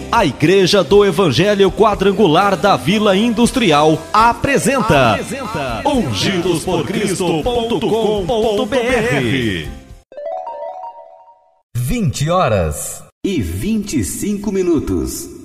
A Igreja do Evangelho Quadrangular da Vila Industrial apresenta ungidosporcristo.com.br. 20h25.